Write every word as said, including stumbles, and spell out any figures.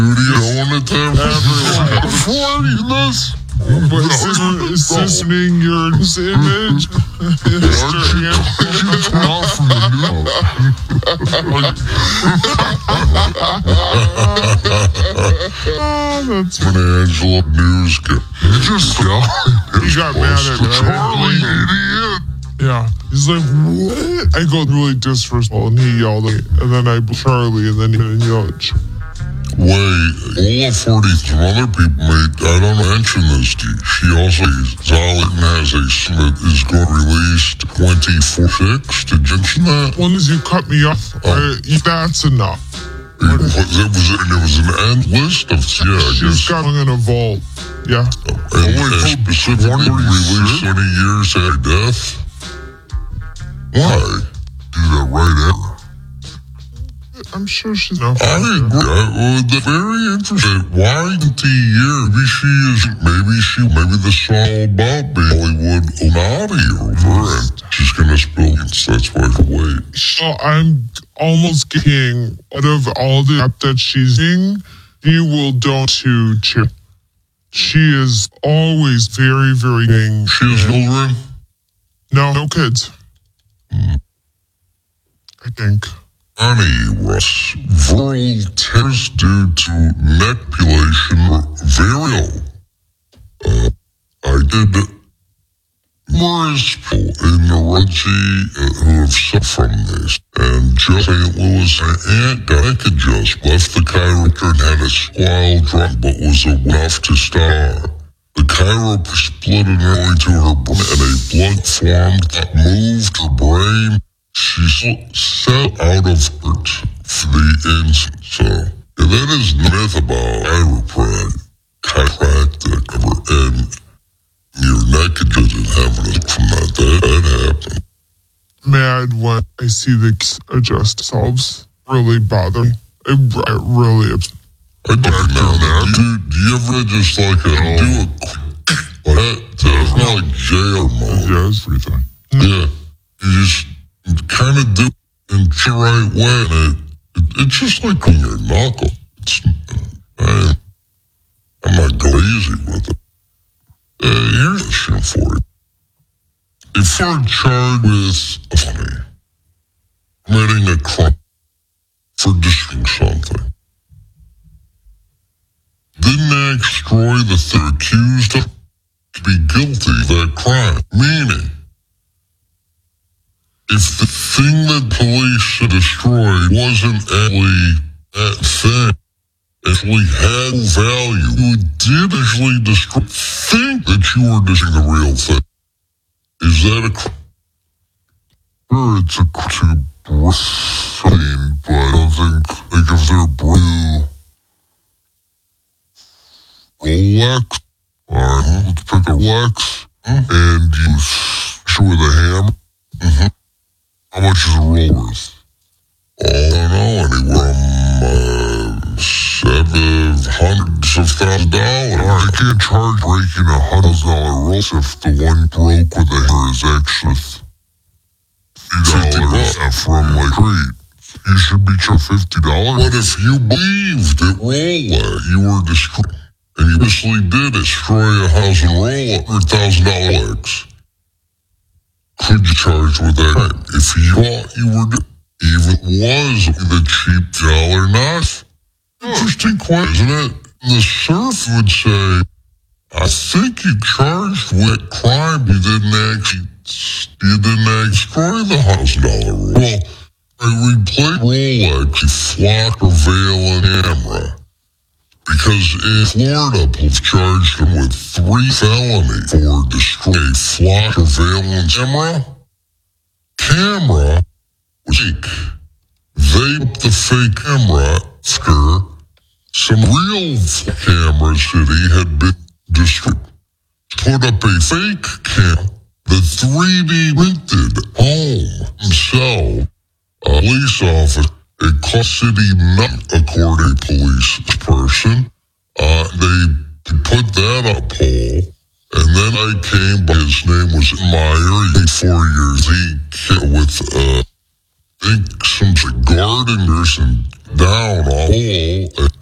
Showing it to everyone. Before you this. Is this meaning your image? Not from the Oh, that's When Angela News get just yell. He got mad at me. Charlie, idiot. Yeah. He's like, what? I go really disrespectful, and he yelled at me. And then I Charlie, and then he yelled. Wait, Ola forty-three other people made, I don't mention this to you. She also, Zolin has a Smith is going to release twenty-four six. Did you mention that? As long as you cut me off, oh. I, that's enough. It was, it was, it was an end list of, yeah, I She's guess. got in a vault. Yeah. Oh, and, and specifically released twenty years after death? Why? Do that right after. I'm sure she's not. I agree. I, uh, that's very interesting. Why twenty years? Maybe she is. Maybe she. Maybe the song about being Hollywood Illuminati or whatever, and she's gonna spill. That's why I wait. So I'm almost getting out of all the app that she's in. She will donate to charity. She is always very, very young. She has children. No, no kids. Mm. I think. Bonnie Russ, viral tears due to manipulation were very old. Uh, I did numerous people in Naruji uh, who have suffered from this, and just Saint Louis Aunt Geica just left the chiropractor and had a squall drunk, but was enough to stop. The chiropractor split an artery to her brain, and a blood formed that moved her brain. She set out of hurt for the instance. So, yeah, that is the myth about chiropractic, chiropractic, and your neck doesn't have it from that. That, that happened. Mad when I see the kids adjust themselves. Really bother me. It, it really upsets. I do now that. Do, do you ever just like a, do a quick, like that? It's not like jail mode. Yeah, it's pretty fun. Yeah. You just kind of do it in the right way, and it, it, it's just like on your knuckle. It's, I, I'm not lazy with it. Uh, here's the shit for you. If you're charged with funny, committing a crime for destroying something, then they destroy the third accused of to be guilty of that crime. Meaning, if the thing that police had destroyed wasn't actually that thing, actually had value, you did actually destroy, think that you were destroying the real thing. Is that a crime? Sure, it's a crime to brain, but I don't think, like, if they're blue Rolex, alright, let's pick a Rolex, mm-hmm. and you shoot with a hammer. Mm-hmm. How much is a roll worth? Oh, I don't know, anywhere from uh, seven hundreds of thousand dollars. Right, you can't charge breaking a hundred dollar roll if the one broke with a hammer is actually fifty dollars from like Crete. You should be charged fifty dollars. But if you believed that Rolex, you were destroying, and you actually did destroy a house and Rolex, one hundred thousand dollars. Could you charge with that? If you thought you were, even was the cheap dollar knife? Interesting question, isn't it? The surf would say, I think you charged with crime. You didn't actually, you didn't actually destroy the thousand dollar roll. Well, I replaced Rolex, you flock or veil and camera. Because in Florida, they've charged him with three felonies for destroying a flock surveillance camera. Camera was fake. They put the fake camera after some real cameras that he had been destroyed. Put up a fake camera, the three D printed home himself, a police officer. A Clark City nut, according to a police person. Uh, they put that up pole, and then I came by, his name was Meyer, he four years, he came with, uh, I think some gardeners and down a hole,